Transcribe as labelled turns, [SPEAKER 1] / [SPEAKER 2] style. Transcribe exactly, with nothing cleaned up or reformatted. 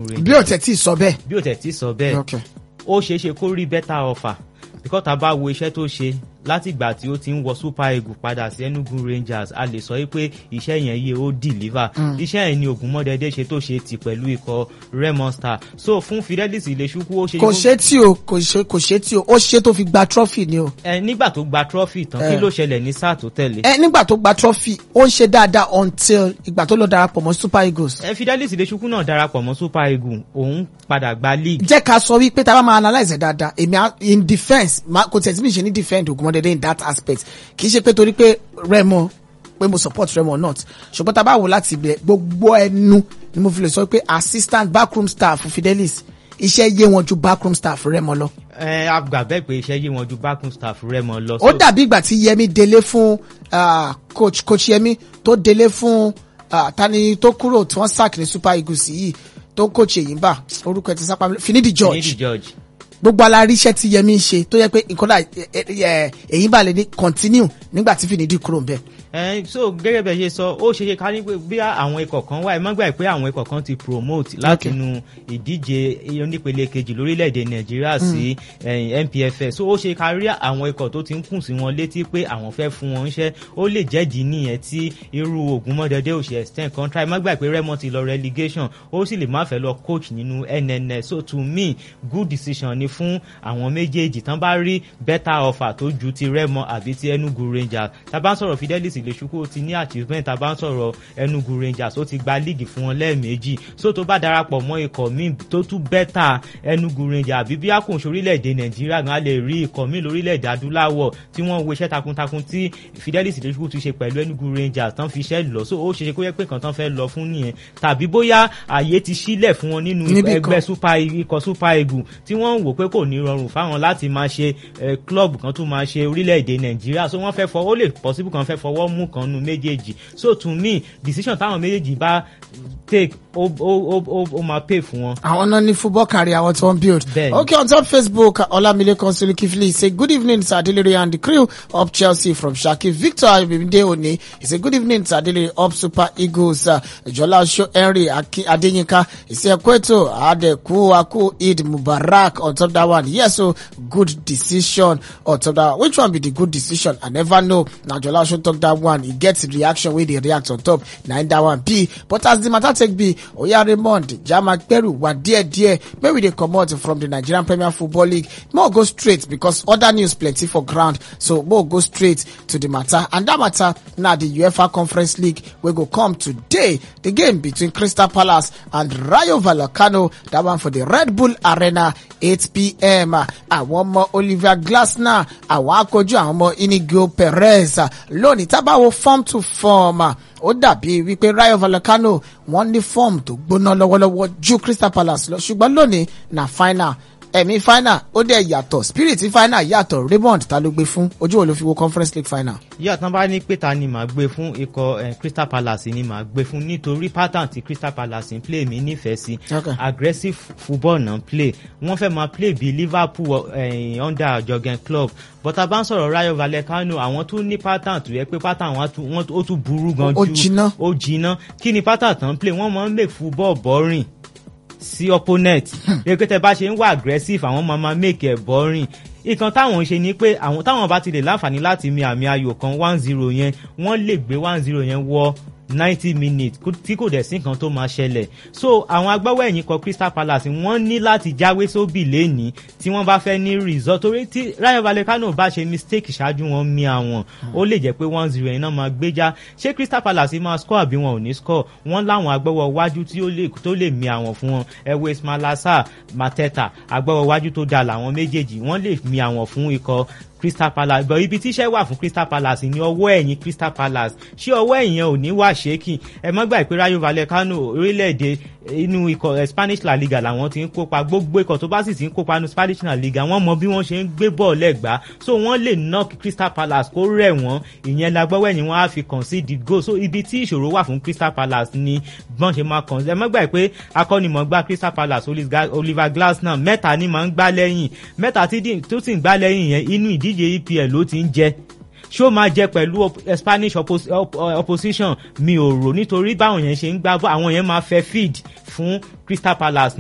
[SPEAKER 1] Rangers.
[SPEAKER 2] bí o tẹ̀ tí sọ bẹ́ẹ̀.
[SPEAKER 1] bí o tẹ̀ tí sọ bẹ́ẹ̀ ó ṣeé ṣe kó rí better offer because tá a bá wo iṣẹ́ tó ṣe láti ìgbà tí ó ti ń wọ Super Eagles padà sí Enugu Rangers a lè sọ pé iṣẹ́ yẹn yé ó deliver iṣẹ́ yẹn ni Ògúnmọ́dẹ́dẹ́ ṣe tó ṣe ti pẹ̀lú ikọ̀ Remo Star so fún Fidelis Ilésùkù ó ṣe.
[SPEAKER 2] kò ṣe tí o kò ṣe kò ṣe tí o ó ṣe tó fi gba trophy ni o.
[SPEAKER 1] ẹ nígbà tó gba trophy tán kí ló ṣẹlẹ̀ ní sáà tó tẹ̀lé.
[SPEAKER 2] ẹ nígbà tó gba trophy ó ń ṣe dáadáa until ìgbà tó lọ darapọ̀ mọ́ Super Eagles.
[SPEAKER 1] ẹ Fidelis Ilésùkù náà darapọ̀ mọ́ Super Eagles òun padà gba league.
[SPEAKER 2] jẹ́ ká sọ wípé tá a bá máa analyse dáadáa èmi in defence kò tẹ̀ tí mi ṣe ní defend Ògúnmọ́dẹ́dẹ́ in that aspect kì í ṣe pé torí pé Remo pé mo support Remo not ṣùgbọ́n tá a bá wò láti ibẹ̀ gbogbo ẹnu ni mo fi lè sọ pé assistant backroom staff Fidelis iṣẹ́ yé wọn ju backroom staff Remo lọ.
[SPEAKER 1] ẹ àgbà bẹ́ẹ̀ pé iṣẹ́ yé wọn ju backroom staff Remo lọ.
[SPEAKER 2] ó dàbí ìgbà tí Yẹmi délé fún coach coach Yẹmi tó délé fún tani tó kúrò tí wọ́n sack ní Super Eagles yìí tó coach Èyínbá orúkọ ẹ ti sápá Finidi George.
[SPEAKER 1] Finidi George.
[SPEAKER 2] gbogbo aláríṣẹ́ tí Yẹmi ń ṣe tó yẹ pé nǹkan náà Èyínbá lè ní continue nígbà tí Finidi kúrò ń bẹ̀.
[SPEAKER 1] ẹ so gẹ́gẹ́ bẹ́ẹ̀ ṣe sọ ó ṣe ṣe ká ní pé bí àwọn ikọ̀ kan wà ẹ má gbà pé àwọn ikọ̀ kan ti promote látinú ìdíje onípele kejì lórílẹ̀‐èdè Nàìjíríà sí N P F L so ó ṣe ká rí àwọn ikọ̀ tó ti ń kùn sí wọn létí pé àwọn fẹ́ fún wọn iṣẹ́ ó lè jẹ́jì nìyẹn tí irú Ògúnmọ́dẹ́dẹ́ ò ṣe extend contract ẹ má gbà pé Remo ti lọ relegation ó sì lè má fẹ́ lọ coach nínú N N S so to me good decision ni fún àwọn méjèèjì tán bá rí better offer tó ju ti Remo àbí ti Enugu Rangers tá bá ń sọ̀rọ̀ Fidelis Ilésùkù ó ti ní achievement tá bá ń sọ̀rọ̀ Enugu Rangers ó ti gba league fún wọn lẹ́ẹ̀mejì so tó bá darapọ̀ mọ́ ikọ̀ míì tó tún better Enugu Rangers àbí bí àkùnṣe orílẹ̀-èdè Nàìjíríà gan lè rí ikọ̀ míì lórílẹ̀-èdè adúláwọ̀ tí wọ́n wo iṣẹ́ takuntakun tí Fidelis Ilésùkù ti ṣe pẹ̀lú Enugu Rangers tán fi iṣẹ́ lọ so ó ṣeṣe kó yẹ pé kan tán fẹ́ lọ fún nìyẹn tàbí bóyá àyè ti sílẹ̀ fún wọn nínú ẹgbẹ́ Super ikọ̀ Super Eagles tí wọ́n ń wò pé kò ní rọrùn fáwọn láti máa ṣe club kan tún máa ṣe orílẹ̀-èdè Nàìjíríà so wọ́n fẹ́ fọwọ́ lè possible kan fẹ́ fọwọ́ mú kan nu méjèèjì so to me decision táwọn méjèèjì bá take ó ó ó ó máa pay fún wọn.
[SPEAKER 2] àwọn náà ní football career àwọn tí wọ́n build.
[SPEAKER 1] Then,
[SPEAKER 2] okay on top Facebook Olamilekan Sulikifili say good evening Sir Adelere and the crew up Chelsea from Shaki. Victor Abimide Oni he say good evening Sir Adelere up Super Eagles. Uh, Jola Show Henry Aki Adeyinka he say Ekweto Adeku Aku Eid Mubarak on top that one. Yes so good decision on top that one. Which one be the good decision? I never know. Now Jola Show talk that one. He gets reaction wey dey react on top. Na that one be. But as the matter take be, Oya Raymond, Jama Peru, wa dear dear, maybe we dey comot from the Nigerian Premier Football League. More go straight because other news plenty for ground. So more go straight to the matter. And that matter now the UEFA Conference League will go come today. The game between Crystal Palace and Rayo Vallecano. That one for the Red Bull Arena, eight p m Àwọn ọmọ Oliver Glasner, àwọn akọjú àwọn ọmọ Inigo Perez. Lónìí tábàwọ̀ form to form. Ó dàbí wípé Rayo Vallecano wọ́n ní form tó gbóná lọ́wọ́lọ́wọ́ ju Crystal Palace lọ ṣùgbọ́n lónìí na final ẹ̀mí final ó dẹ̀ yàtọ̀ spirit final yàtọ̀ Raymond ta ló gbé fún ojú wo ló fi wo Conference League final.
[SPEAKER 1] yíyá tán bá ní pé ta ni màá gbé fún ikọ̀ eh, Crystal Palace ni màá gbé fún nítorí pattern tí Crystal Palace ń play mi nífẹ̀ẹ́ sí
[SPEAKER 2] okay.
[SPEAKER 1] aggressive football náà play wọ́n fẹ́ máa play bí Liverpool eh, under Jurgen Klopp but a bá ń sọ̀rọ̀ Rayo Vallecano àwọn tún ní pattern tó yẹ pé pattern wọn ó tún burú gan ju
[SPEAKER 2] ó jìnnà
[SPEAKER 1] ó jìnnà kí ni pattern tán play wọ́n máa ń make football boring sí opponent bí pé tẹ bá ṣe ń wà aggressive àwọn máa máa make ẹ boring ìkan táwọn ṣe ni pé àwọn táwọn bá ti lè láǹfààní láti mi àmì ayò kan one zero yẹn wọ́n lè gbé one zero yẹn wọ ninety minutes tí kò dẹ̀ sí nǹkan tó máa ṣẹlẹ̀ so àwọn agbáwọ̀ ẹ̀yìn kan Crystal Palace wọ́n ní láti jáwé sóbì lẹ́ni tí wọ́n bá fẹ́ ní result torí tí Rayo Vallecano bá ṣe mistake ṣáájú wọn mi àwọn ó lè jẹ́ pé one zero yẹn náà máa gbéjà ṣé Crystal Palace máa score àbí wọn ò ní score wọ́n láwọn agbáwọ̀ wájú tí ó lè tó lè mi àwọn fún wọn ẹ̀wẹ̀ Ismail Assar Mateta agbáwọ̀ wájú tó dáa làwọn méjèèjì wọ́n lè mi àwọn fún ikọ̀ Crystal Palace but ibi tíṣẹ́ wà fún Crystal Palace ní ọwọ́ ẹ̀yìn Crystal Palace ṣé ọwọ́ ẹ̀yìn yẹn ò ní wà ṣéèkì ẹ má gbà pé Rayo Vallecano orílẹ̀-èdè inú ikọ̀ Spanish La Liga làwọn ti ń kópa gbogbo ikọ̀ tó bá sì ti ń kópa ní Spanish La Liga wọ́n mọ bí wọ́n ṣe ń gbé bọ́ọ̀lù ẹ̀gbá so wọ́n lè knock Crystal Palace kó rẹ̀ wọ́n ìyẹn lágbọ́wọ́ ẹ̀yìn wọ́n á fi concede goal so ibi tí ìṣòro wà fún Crystal Palace ni bọ́n ṣe máa kàn ẹ má gbà pé akọ́nimọ̀ọ́gbá Crystal Palace Oliver Glasner mẹ́ta ni máa ń gbá lẹ́yìn mẹ́ta tó sì ń gbá lẹ́yìn yẹn inú ìdí díje E P L ló ti ń jẹ ṣó máa jẹ pẹ̀lú op- Spanish oppos- op- opposition mi ò rò nítorí báwọn yẹn ṣe ń gbá àwọn yẹn máa fẹ́ feed fún Crystal Palace